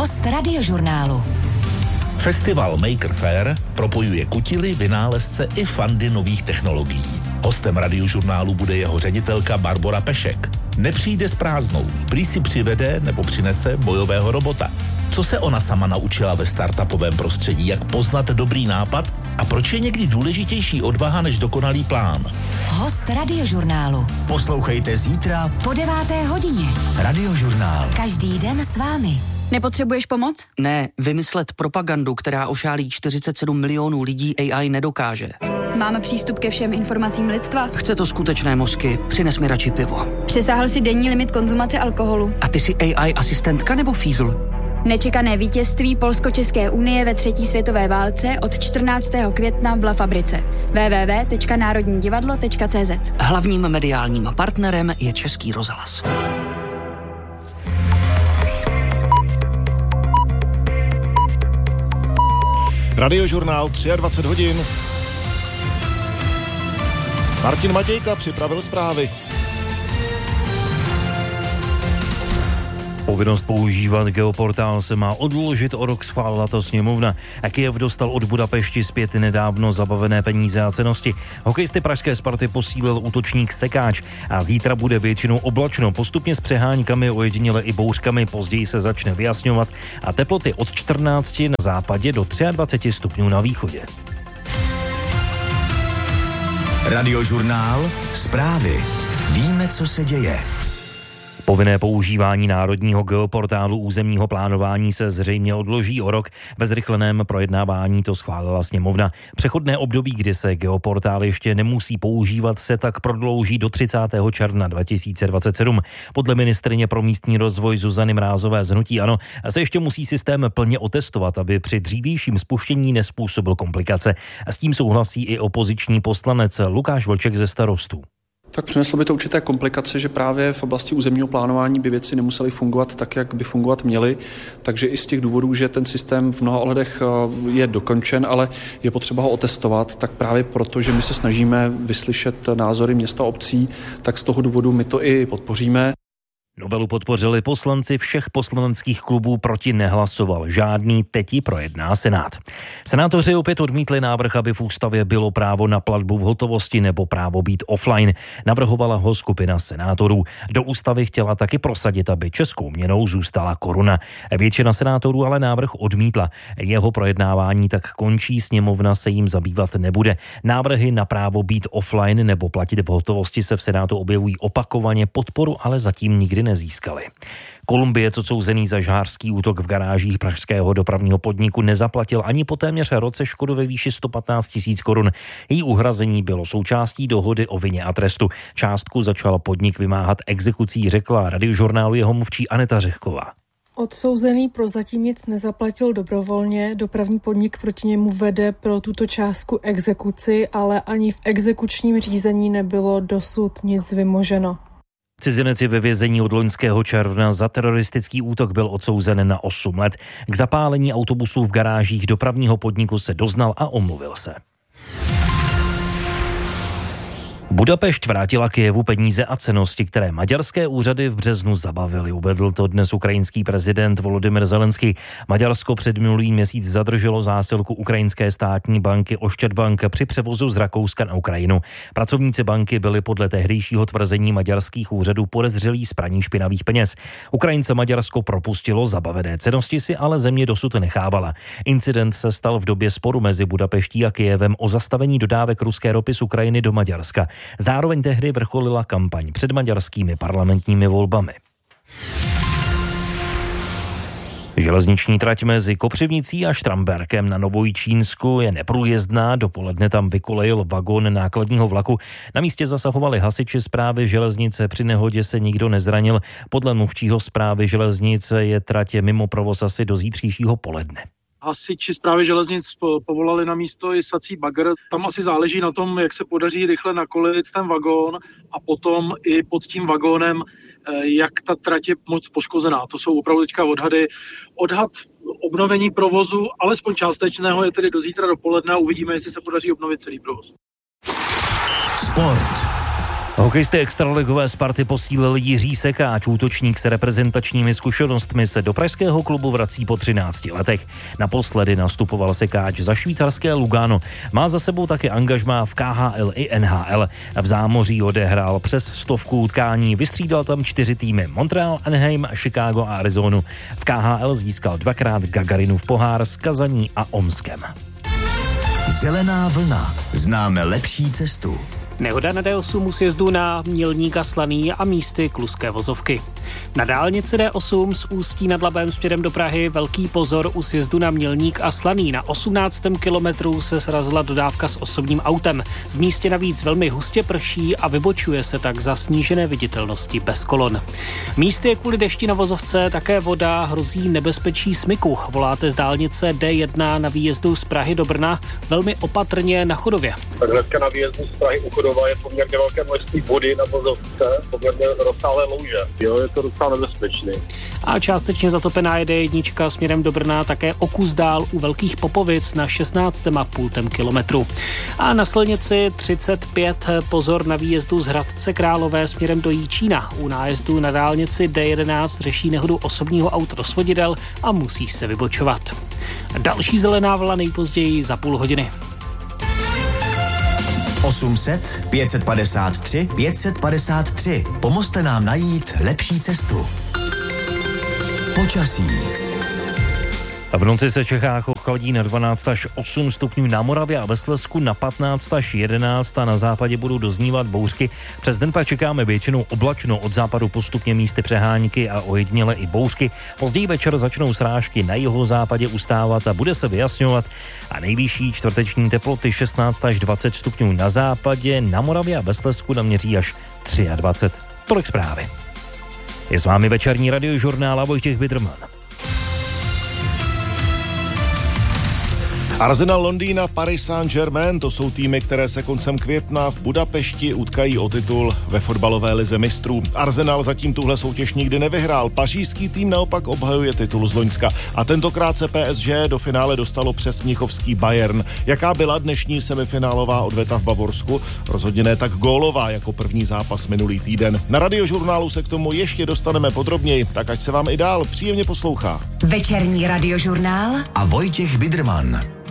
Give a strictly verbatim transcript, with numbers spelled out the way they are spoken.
Host Radiožurnálu. Festival Maker Faire propojuje kutily, vynálezce i fandy nových technologií. Hostem Radiožurnálu bude jeho ředitelka Barbora Pešek. Nepřijde s prázdnou, prý si přivede nebo přinese bojového robota. Co se ona sama naučila ve startupovém prostředí, jak poznat dobrý nápad a proč je někdy důležitější odvaha než dokonalý plán? Host Radiožurnálu. Poslouchejte zítra Po deváté hodině. Radiožurnál. Každý den s vámi. Nepotřebuješ pomoc? Ne, vymyslet propagandu, která ošálí čtyřicet sedm milionů lidí, A I nedokáže. Máme přístup ke všem informacím lidstva? Chce to skutečné mozky, přines mi radši pivo. Přesáhl si denní limit konzumace alkoholu. A ty jsi A I asistentka nebo fízl? Nečekané vítězství Polsko-České unie ve třetí světové válce od čtrnáctého května v La Fabrice. w w w tečka národní divadlo tečka c z. Hlavním mediálním partnerem je Český rozhlas. Radiožurnál dvacet tři hodin. Martin Matějka připravil zprávy. Povinnost používat geoportál se má odložit o rok, schválila to sněmovna. A Kyjev dostal od Budapešti zpět nedávno zabavené peníze a cennosti. Hokejisty pražské Sparty posílil útočník Sekáč a zítra bude většinou oblačno, postupně s přeháňkami, ojediněle i bouřkami, později se začne vyjasňovat a teploty od čtrnácti na západě do dvacet tři stupňů na východě. Radiožurnál. Zprávy. Víme, co se děje. Povinné používání národního geoportálu územního plánování se zřejmě odloží o rok. Ve zrychleném projednávání to schválila sněmovna. Přechodné období, kdy se geoportál ještě nemusí používat, se tak prodlouží do třicátého června dva tisíce dvacet sedm. Podle ministryně pro místní rozvoj Zuzany Mrázové z hnutí ANO se ještě musí systém plně otestovat, aby při dřívějším spuštění nezpůsobil komplikace. A s tím souhlasí i opoziční poslanec Lukáš Vlček ze Starostů. Tak přineslo by to určité komplikace, že právě v oblasti územního plánování by věci nemusely fungovat tak, jak by fungovat měly. Takže i z těch důvodů, že ten systém v mnoha ohledech je dokončen, ale je potřeba ho otestovat, tak právě proto, že my se snažíme vyslyšet názory města a obcí, tak z toho důvodu my to i podpoříme. Novelu podpořili poslanci všech poslaneckých klubů, proti nehlasoval žádný, teď ji projedná Senát. Senátoři opět odmítli návrh, aby v ústavě bylo právo na platbu v hotovosti nebo právo být offline. Navrhovala ho skupina senátorů. Do ústavy chtěla taky prosadit, aby českou měnou zůstala koruna. Většina senátorů ale návrh odmítla. Jeho projednávání tak končí, sněmovna se jim zabývat nebude. Návrhy na právo být offline nebo platit v hotovosti se v Senátu objevují opakovaně, podporu ale zatím nikdy nezískali. Kolumbiec odsouzený za žhářský útok v garážích pražského dopravního podniku nezaplatil ani po téměř roce škodu ve výši sto patnáct tisíc korun. Její uhrazení bylo součástí dohody o vině a trestu. Částku začal podnik vymáhat exekucí, řekla Radiožurnálu jeho mluvčí Aneta Řehková. Odsouzený prozatím nic nezaplatil dobrovolně, dopravní podnik proti němu vede pro tuto částku exekuci, ale ani v exekučním řízení nebylo dosud nic vymoženo. Cizinec je ve vězení od loňského června. Za teroristický útok byl odsouzen na osm let. K zapálení autobusů v garážích dopravního podniku se doznal a omluvil se. Budapešť vrátila Kyjevu peníze a cennosti, které maďarské úřady v březnu zabavily. Uvedl to dnes ukrajinský prezident Volodymyr Zelenský. Maďarsko před minulý měsíc zadrželo zásilku ukrajinské státní banky Oštědbank při převozu z Rakouska na Ukrajinu. Pracovníci banky byli podle tehdejšího tvrzení maďarských úřadů podezřelí z praní špinavých peněz. Ukrajince Maďarsko propustilo, zabavené cennosti si ale země dosud nechávala. Incident se stal v době sporu mezi Budapeští a Kyjevem o zastavení dodávek ruské ropy z Ukrajiny do Maďarska. Zároveň tehdy vrcholila kampaň před maďarskými parlamentními volbami. Železniční trať mezi Kopřivnicí a Štramberkem na Novojičínsku je neprůjezdná, dopoledne tam vykolejil vagon nákladního vlaku. Na místě zasahovali hasiči Správy železnice, při nehodě se nikdo nezranil. Podle mluvčího Správy železnice je trať mimo provoz asi do zítřejšího poledne. Hasiči Správy železnic povolali na místo i sací bagr. Tam asi záleží na tom, jak se podaří rychle nakolit ten vagón a potom i pod tím vagónem, jak ta trať je moc poškozená. To jsou opravdu teďka odhady. Odhad obnovení provozu, alespoň částečného, je tedy do zítra dopoledne a uvidíme, jestli se podaří obnovit celý provoz. Sport. Hokejisty extraligové Sparty posílili Jiří Sekáč, útočník s reprezentačními zkušenostmi, se do pražského klubu vrací po třinácti letech. Naposledy nastupoval Sekáč za švýcarské Lugano. Má za sebou také angažmá v K H L i N H L. V zámoří odehrál přes stovku utkání, vystřídal tam čtyři týmy: Montreal, Anaheim, Chicago a Arizonu. V K H L získal dvakrát Gagarinův pohár s Kazaní a Omskem. Zelená vlna. Známe lepší cestu. Nehoda na D osm u sjezdu na Mělník a Slaný a místy kluské vozovky. Na dálnici D osm z Ústí nad Labem směrem do Prahy velký pozor u sjezdu na Mělník a Slaný. Na osmnáctém kilometru se srazila dodávka s osobním autem. V místě navíc velmi hustě prší a vybočuje se tak za snížené viditelnosti bez kolon. Místy je kvůli dešti na vozovce také voda, hrozí nebezpečí smyku. Voláte z dálnice D jedna na výjezdu z Prahy do Brna velmi opatrně na Chodově. Hnedka na výjezdu z Prahy u Chodova je poměrně velké množství vody na vozovce, poměrně rozsáhlé louže. Jo, je to docela nebezpečný. A částečně zatopená je D jedna směrem do Brna také o kus dál u Velkých Popovic na šestnáctém a půl kilometru. A na silnici třicet pět pozor na výjezdu z Hradce Králové směrem do Jíčína. U nájezdu na dálnici D jedenáct řeší nehodu osobního auta do svodidel a musí se vybočovat. Další zelená vlna nejpozději za půl hodiny. osm set, pět set padesát tři, pět set padesát tři. Pomozte nám najít lepší cestu. Počasí. V noci se v Čechách ochladí na dvanáct až osm stupňů, na Moravě a ve Slezsku na patnáct až jedenáct a na západě budou doznívat bouřky. Přes den pak čekáme většinou oblačno, od západu postupně místy přehánky a ojediněle i bouřky. Později večer začnou srážky na jihozápadě ustávat a bude se vyjasňovat. A nejvyšší čtvrteční teploty šestnáct až dvacet stupňů na západě, na Moravě a ve Slezsku naměří až dvacet tři. Tolik zprávy. Je s vámi večerní radiožurnál a Vojtěch Biderman. Arsenal Londýna, Paris Saint-Germain, to jsou týmy, které se koncem května v Budapešti utkají o titul ve fotbalové lize mistrů. Arsenal zatím tuhle soutěž nikdy nevyhrál, pařížský tým naopak obhajuje titul z loňska a tentokrát se P S G do finále dostalo přes mnichovský Bayern. Jaká byla dnešní semifinálová odveta v Bavorsku? Rozhodně ne tak gólová jako první zápas minulý týden. Na radiožurnálu se k tomu ještě dostaneme podrobněji, tak ať se vám i dál příjemně poslouchá. Večerní radiožurnál a Vojtěch Biderman.